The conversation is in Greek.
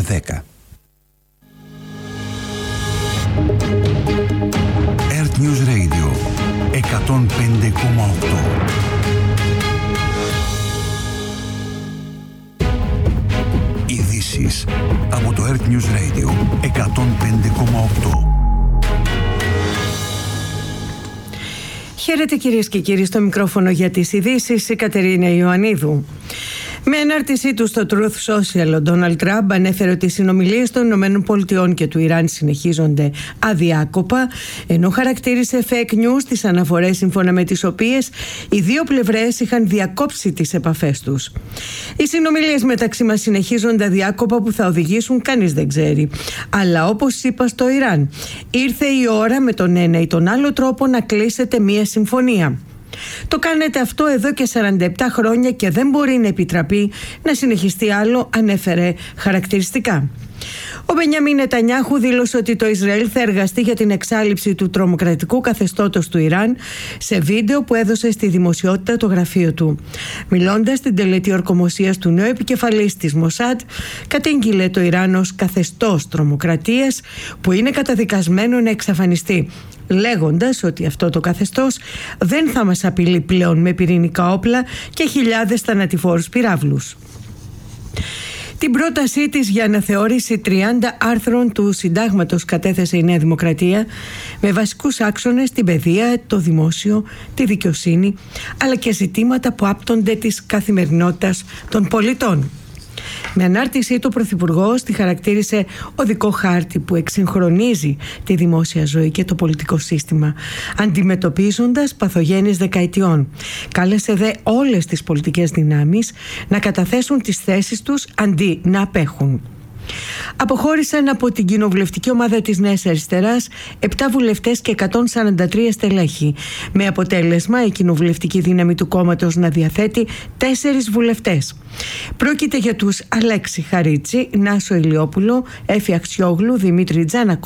10. Earth News Radio 105,8. Ειδήσεις από το Earth News Radio 105,8. Χαίρετε κυρίες και κύριοι, στο μικρόφωνο για τις ειδήσεις η Κατερίνα Ιωαννίδου. Με ανάρτησή του στο Truth Social, ο Ντόναλντ Τραμπ ανέφερε ότι οι συνομιλίες των ΗΠΑ και του Ιράν συνεχίζονται αδιάκοπα, ενώ χαρακτήρισε fake news τις αναφορές σύμφωνα με τις οποίες οι δύο πλευρές είχαν διακόψει τις επαφές τους. Οι συνομιλίες μεταξύ μας συνεχίζονται αδιάκοπα, που θα οδηγήσουν κανείς δεν ξέρει. Αλλά όπως είπα στο Ιράν, ήρθε η ώρα με τον ένα ή τον άλλο τρόπο να κλείσετε μία συμφωνία. Το κάνετε αυτό εδώ και 47 χρόνια και δεν μπορεί να επιτραπεί να συνεχιστεί άλλο, ανέφερε χαρακτηριστικά. Ο Μπενιάμιν Νετανιάχου δήλωσε ότι το Ισραήλ θα εργαστεί για την εξάλειψη του τρομοκρατικού καθεστώτος του Ιράν σε βίντεο που έδωσε στη δημοσιότητα το γραφείο του. Μιλώντας στην τελετή ορκομοσίας του νέου επικεφαλής της Μοσάντ, κατήγγειλε το Ιράν ως καθεστώς τρομοκρατίας που είναι καταδικασμένο να εξαφανιστεί, λέγοντας ότι αυτό το καθεστώς δεν θα μας απειλεί πλέον με πυρηνικά όπλα και χιλιάδες θανατηφόρους πυράβλους. Την πρότασή της για αναθεώρηση 30 άρθρων του συντάγματος κατέθεσε η Νέα Δημοκρατία, με βασικούς άξονες την παιδεία, το δημόσιο, τη δικαιοσύνη, αλλά και ζητήματα που άπτονται της καθημερινότητας των πολιτών. Με ανάρτησή του, ο Πρωθυπουργός τη χαρακτήρισε οδικό χάρτη που εξυγχρονίζει τη δημόσια ζωή και το πολιτικό σύστημα, αντιμετωπίζοντας παθογένειες δεκαετιών. Κάλεσε δε όλες τις πολιτικές δυνάμεις να καταθέσουν τις θέσεις τους αντί να απέχουν. Αποχώρησαν από την κοινοβουλευτική ομάδα της Νέας Αριστεράς 7 βουλευτές και 143 στελέχη, με αποτέλεσμα η κοινοβουλευτική δύναμη του κόμματος να διαθέτει 4 βουλευτές. Πρόκειται για τους Αλέξη Χαρίτσι, Νάσο Ηλιόπουλο, Έφη Αξιόγλου, Δημήτρη Τζανακόπουλο